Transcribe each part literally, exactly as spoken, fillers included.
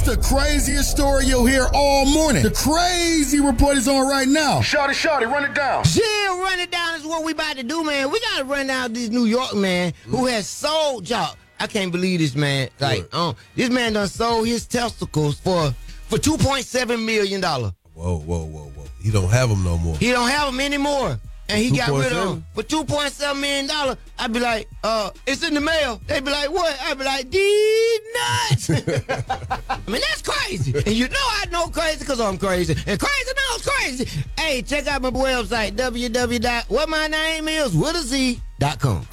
the craziest story you'll hear all morning. The crazy report is on right now. Shawty, shawty, run it down. Yeah, run it down is what we about to do, man. We got to run down this New York man who has sold y'all. I can't believe this man. Like, um, this man done sold his testicles for for two point seven million dollars. Whoa, whoa, whoa, whoa. He don't have them no more. He don't have them anymore. And he got rid of them for two point seven million dollars. I'd be like, uh, it's in the mail. They'd be like, what? I'd be like, these nuts. I mean, that's crazy. And you know I know crazy because I'm crazy. And crazy knows crazy. Hey, check out my website, w w w dot what my name is with a z dot com.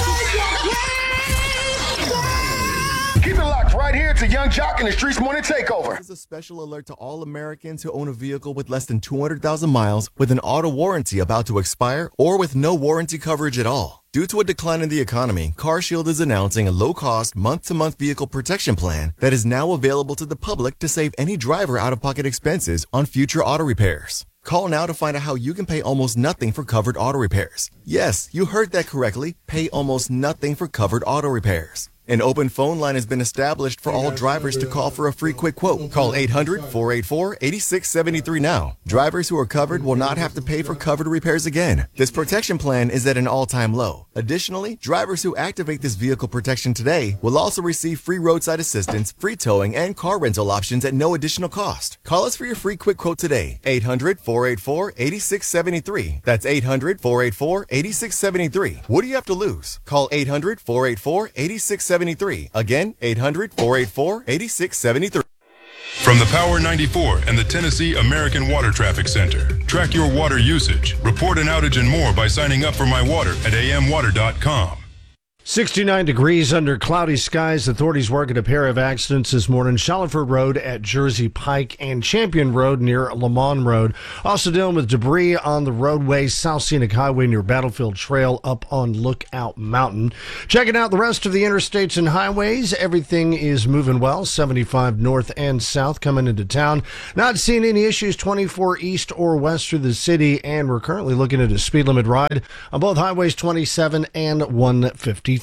Keep it locked right here to Young Jock and the Streets Morning Takeover. This is a special alert to all Americans who own a vehicle with less than two hundred thousand miles with an auto warranty about to expire or with no warranty coverage at all. Due to a decline in the economy, CarShield is announcing a low-cost, month-to-month vehicle protection plan that is now available to the public to save any driver out-of-pocket expenses on future auto repairs. Call now to find out how you can pay almost nothing for covered auto repairs. Yes, you heard that correctly. Pay almost nothing for covered auto repairs. An open phone line has been established for all drivers to call for a free quick quote. Call eight hundred, four eight four, eight six seven three now. Drivers who are covered will not have to pay for covered repairs again. This protection plan is at an all-time low. Additionally, drivers who activate this vehicle protection today will also receive free roadside assistance, free towing, and car rental options at no additional cost. Call us for your free quick quote today. eight hundred, four eight four, eight six seven three. That's eight hundred, four eight four, eight six seven three. What do you have to lose? Call eight hundred, four eight four, eight six seven three. Again, eight hundred, four eight four, eight six seven three. From the Power ninety-four and the Tennessee American Water Traffic Center. Track your water usage, report an outage and more by signing up for My Water at a m water dot com. sixty-nine degrees under cloudy skies. Authorities working a pair of accidents this morning. Shallowford Road at Jersey Pike and Champion Road near Lamont Road. Also dealing with debris on the roadway, South Scenic Highway near Battlefield Trail up on Lookout Mountain. Checking out the rest of the interstates and highways. Everything is moving well. seventy-five north and south coming into town. Not seeing any issues twenty-four east or west through the city. And we're currently looking at a speed limit ride on both highways twenty-seven and one fifty-three.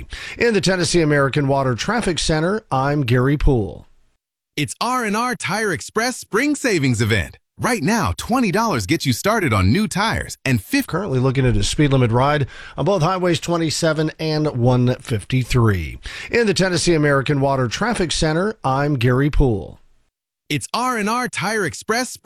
In the Tennessee American Water Traffic Center, I'm Gary Poole. It's R and R Tire Express Spring Savings Event. Right now, twenty dollars gets you started on new tires and fifty dollars. Currently looking at a speed limit ride on both highways twenty-seven and one fifty-three. In the Tennessee American Water Traffic Center, I'm Gary Poole. It's R and R Tire Express